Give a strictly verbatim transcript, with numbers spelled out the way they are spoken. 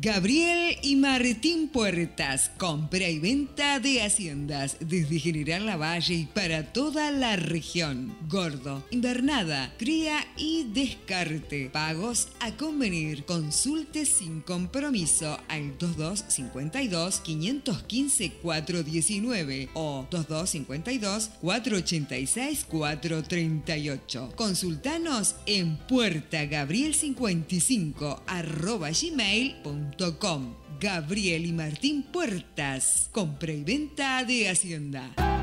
Gabriel y Martín Puertas, compra y venta de haciendas desde General Lavalle y para toda la región. Gordo, invernada, cría y descarte. Pagos a convenir. Consulte sin compromiso al veintidós cincuenta y dos, quinientos quince, cuatrocientos diecinueve o veintidós cincuenta y dos, cuatrocientos ochenta y seis, cuatrocientos treinta y ocho. Consultanos en puerta gabriel cincuenta y cinco arroba gmail punto com. Gabriel y Martín Puertas, compra y venta de hacienda.